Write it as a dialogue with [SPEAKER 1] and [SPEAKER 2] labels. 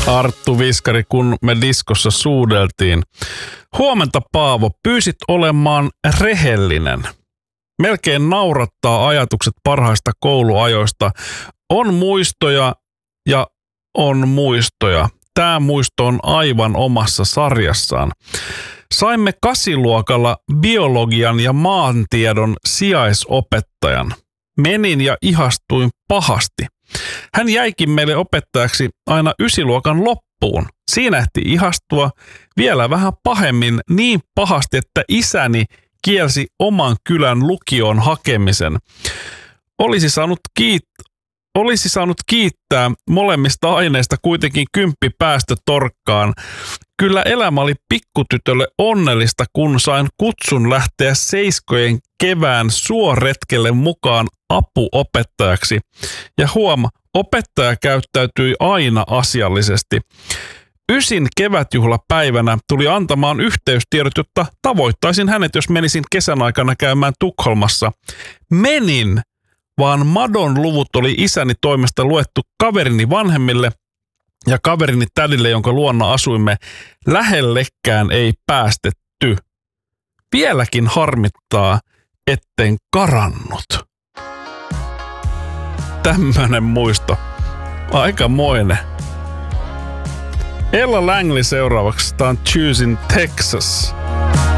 [SPEAKER 1] Arttu Viskari, kun me diskossa suudeltiin. Huomenta Paavo, pyysit olemaan rehellinen. Melkein naurattaa ajatukset parhaista kouluajoista. On muistoja ja on muistoja. Tämä muisto on aivan omassa sarjassaan. Saimme 8-luokalla biologian ja maantiedon sijaisopettajan. Menin ja ihastuin pahasti. Hän jäikin meille opettajaksi aina 9-luokan loppuun. Siinä ehti ihastua vielä vähän pahemmin, niin pahasti, että isäni kielsi oman kylän lukioon hakemisen. Olisi saanut kiittää molemmista aineista kuitenkin 10 päästötorkkaan. Kyllä elämä oli pikkutytölle onnellista, kun sain kutsun lähteä Seiskojen kevään suoretkelle mukaan apuopettajaksi. Ja opettaja käyttäytyi aina asiallisesti. 9 kevätjuhlapäivänä tuli antamaan yhteystiedot, jotta tavoittaisin hänet, jos menisin kesän aikana käymään Tukholmassa. Menin, vaan Madon luvut oli isäni toimesta luettu kaverini vanhemmille ja kaverini tädille, jonka luona asuimme. Lähellekään ei päästetty. Vieläkin harmittaa, etten karannut. Tämmönen muisto. Aikamoinen. Ella Langley seuraavaksi. Tää on Choosing Texas.